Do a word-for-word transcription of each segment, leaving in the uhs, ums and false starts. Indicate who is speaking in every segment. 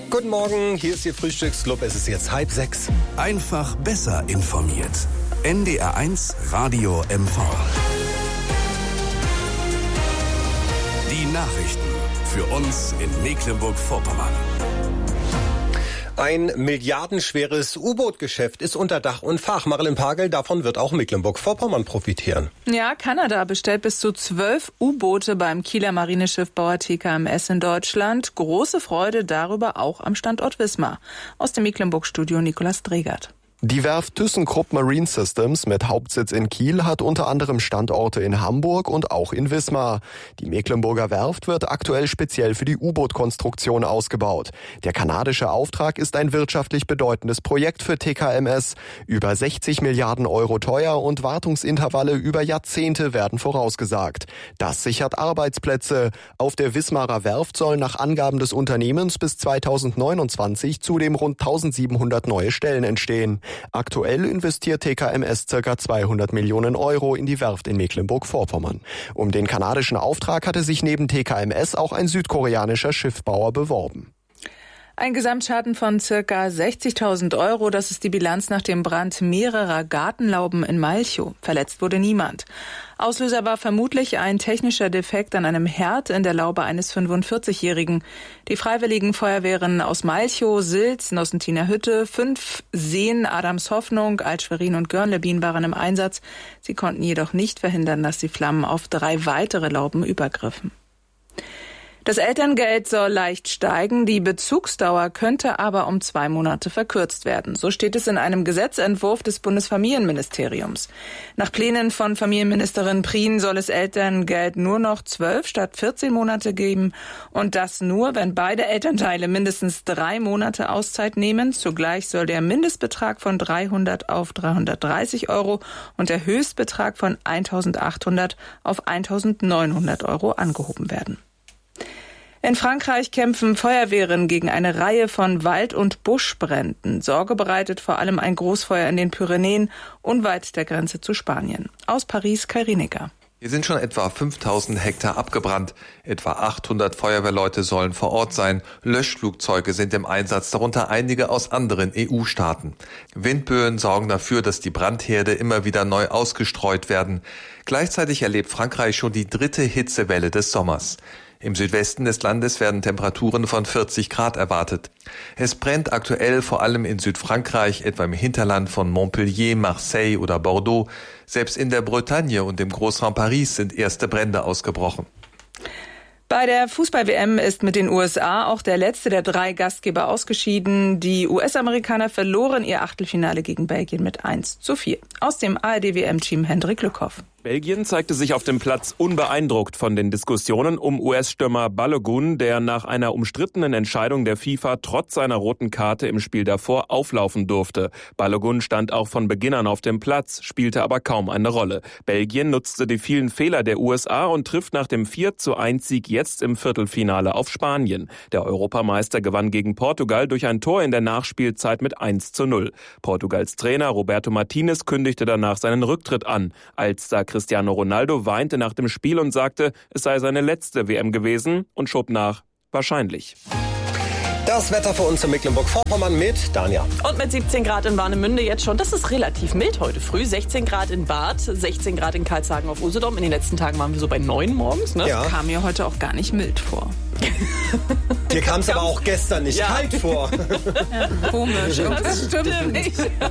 Speaker 1: Guten Morgen, hier ist Ihr Frühstücksclub. Es ist jetzt halb sechs.
Speaker 2: Einfach besser informiert. N D R eins Radio M V. Die Nachrichten für uns in Mecklenburg-Vorpommern.
Speaker 1: Ein milliardenschweres U-Boot-Geschäft ist unter Dach und Fach. Marilyn Pagel, davon wird auch Mecklenburg-Vorpommern profitieren.
Speaker 3: Ja, Kanada bestellt bis zu zwölf U-Boote beim Kieler Marineschiffbauer T K M S in Deutschland. Große Freude darüber auch am Standort Wismar. Aus dem Mecklenburg-Studio Nikolaus Dregert.
Speaker 4: Die Werft ThyssenKrupp Marine Systems mit Hauptsitz in Kiel hat unter anderem Standorte in Hamburg und auch in Wismar. Die Mecklenburger Werft wird aktuell speziell für die U-Boot-Konstruktion ausgebaut. Der kanadische Auftrag ist ein wirtschaftlich bedeutendes Projekt für T K M S. Über sechzig Milliarden Euro teuer und Wartungsintervalle über Jahrzehnte werden vorausgesagt. Das sichert Arbeitsplätze. Auf der Wismarer Werft sollen nach Angaben des Unternehmens bis zweitausendneunundzwanzig zudem rund eintausendsiebenhundert neue Stellen entstehen. Aktuell investiert T K M S ca. zweihundert Millionen Euro in die Werft in Mecklenburg-Vorpommern. Um den kanadischen Auftrag hatte sich neben T K M S auch ein südkoreanischer Schiffbauer beworben.
Speaker 3: Ein Gesamtschaden von circa sechzigtausend Euro, das ist die Bilanz nach dem Brand mehrerer Gartenlauben in Malchow. Verletzt wurde niemand. Auslöser war vermutlich ein technischer Defekt an einem Herd in der Laube eines fünfundvierzigjährigen. Die Freiwilligen Feuerwehren aus Malchow, Silz, Nossentiner Hütte, fünf Seen, Adams Hoffnung, Altschwerin und Görnlebin waren im Einsatz. Sie konnten jedoch nicht verhindern, dass die Flammen auf drei weitere Lauben übergriffen. Das Elterngeld soll leicht steigen, die Bezugsdauer könnte aber um zwei Monate verkürzt werden. So steht es in einem Gesetzentwurf des Bundesfamilienministeriums. Nach Plänen von Familienministerin Prien soll es Elterngeld nur noch zwölf statt vierzehn Monate geben. Und das nur, wenn beide Elternteile mindestens drei Monate Auszeit nehmen. Zugleich soll der Mindestbetrag von dreihundert auf dreihundertdreißig Euro und der Höchstbetrag von eintausendachthundert auf eintausendneunhundert Euro angehoben werden. In Frankreich kämpfen Feuerwehren gegen eine Reihe von Wald- und Buschbränden. Sorge bereitet vor allem ein Großfeuer in den Pyrenäen, unweit der Grenze zu Spanien. Aus Paris, Kai Rienecker.
Speaker 5: Hier sind schon etwa fünftausend Hektar abgebrannt. Etwa achthundert Feuerwehrleute sollen vor Ort sein. Löschflugzeuge sind im Einsatz, darunter einige aus anderen E U-Staaten. Windböen sorgen dafür, dass die Brandherde immer wieder neu ausgestreut werden. Gleichzeitig erlebt Frankreich schon die dritte Hitzewelle des Sommers. Im Südwesten des Landes werden Temperaturen von vierzig Grad erwartet. Es brennt aktuell vor allem in Südfrankreich, etwa im Hinterland von Montpellier, Marseille oder Bordeaux. Selbst in der Bretagne und im Großraum Paris sind erste Brände ausgebrochen.
Speaker 3: Bei der Fußball-W M ist mit den U S A auch der letzte der drei Gastgeber ausgeschieden. Die U S-Amerikaner verloren ihr Achtelfinale gegen Belgien mit eins zu vier. Aus dem A R D-W M-Team Hendrik Lückhoff.
Speaker 6: Belgien zeigte sich auf dem Platz unbeeindruckt von den Diskussionen um U S-Stürmer Balogun, der nach einer umstrittenen Entscheidung der FIFA trotz seiner roten Karte im Spiel davor auflaufen durfte. Balogun stand auch von Beginn an auf dem Platz, spielte aber kaum eine Rolle. Belgien nutzte die vielen Fehler der U S A und trifft nach dem vier zu eins Sieg jetzt im Viertelfinale auf Spanien. Der Europameister gewann gegen Portugal durch ein Tor in der Nachspielzeit mit eins zu null. Portugals Trainer Roberto Martinez kündigte danach seinen Rücktritt an. Als Cristiano Ronaldo weinte nach dem Spiel und sagte, es sei seine letzte W M gewesen und schob nach, wahrscheinlich.
Speaker 1: Das Wetter für uns in Mecklenburg-Vorpommern mit Dania.
Speaker 7: Und mit siebzehn Grad in Warnemünde jetzt schon. Das ist relativ mild heute früh. sechzehn Grad in Bad, sechzehn Grad in Karlshagen auf Usedom. In den letzten Tagen waren wir so bei neun morgens. Ne?
Speaker 3: Ja. Kam mir heute auch gar nicht mild vor.
Speaker 1: Dir kam es aber auch gestern nicht
Speaker 7: ja.
Speaker 1: kalt vor.
Speaker 3: Ja, komisch.
Speaker 7: Das stimmt nicht.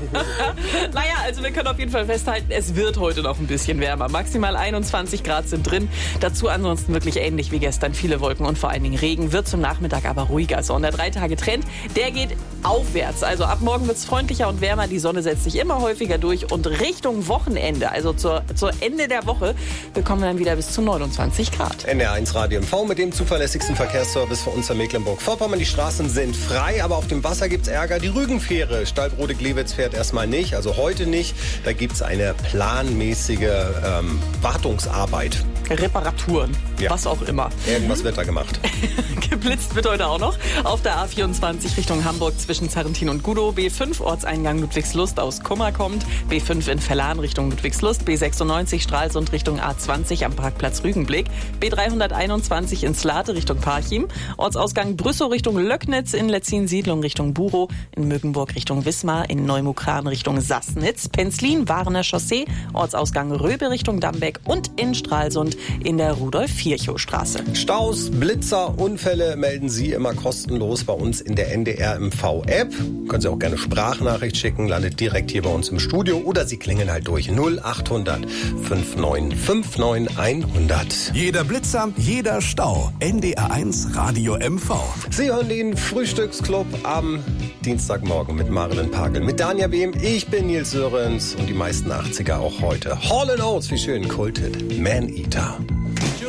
Speaker 7: Naja, also wir können auf jeden Fall festhalten, es wird heute noch ein bisschen wärmer. Maximal einundzwanzig Grad sind drin. Dazu ansonsten wirklich ähnlich wie gestern. Viele Wolken und vor allen Dingen Regen. Wird zum Nachmittag aber ruhiger. So, und der drei Tage Trend, der geht aufwärts. Also ab morgen wird es freundlicher und wärmer. Die Sonne setzt sich immer häufiger durch. Und Richtung Wochenende, also zur, zur Ende der Woche, bekommen wir dann wieder bis zu neunundzwanzig Grad.
Speaker 1: N D R eins Radio M V mit dem zuverlässigsten Verkehrsservice für uns in Mecklenburg-Vorpommern. Die Straßen sind frei, aber auf dem Wasser gibt's Ärger. Die Rügenfähre Stalbrode-Glewitz fährt erstmal nicht, also heute nicht. Da gibt's eine planmäßige ähm, Wartungsarbeit.
Speaker 7: Reparaturen, ja. Was auch immer.
Speaker 1: Irgendwas wird da gemacht.
Speaker 7: Geblitzt wird heute auch noch. Auf der A vierundzwanzig Richtung Hamburg zwischen Zerrentin und Gudow. B fünf Ortseingang Ludwigslust aus Kummer kommt. B fünf in Verlan Richtung Ludwigslust. B sechsundneunzig Stralsund Richtung A zwanzig am Parkplatz Rügenblick. B dreihunderteinundzwanzig in Slate Richtung Parchim. Ortsausgang Ausgang Brüssow Richtung Löcknitz, in Letzin-Siedlung Richtung Burow, in Mögenburg Richtung Wismar, in Neumukran Richtung Sassnitz, Penzlin, Warner Chaussee, Ortsausgang Röbe Richtung Dambeck und in Stralsund in der Rudolf-Virchow-Straße.
Speaker 1: Staus, Blitzer, Unfälle melden Sie immer kostenlos bei uns in der N D R M V-App. Können Sie auch gerne Sprachnachricht schicken, landet direkt hier bei uns im Studio oder Sie klingeln halt durch null achthundert fünfundneunzig neunundfünfzig hundert.
Speaker 2: Jeder Blitzer, jeder Stau. N D R eins Radio M V.
Speaker 1: Sie hören den Frühstücksclub am Dienstagmorgen mit Marilyn Pagel, mit Danja Behm. Ich bin Nils Sörens und die meisten achtziger auch heute. Hall and Oates, wie schön, kultet. Man-Eater.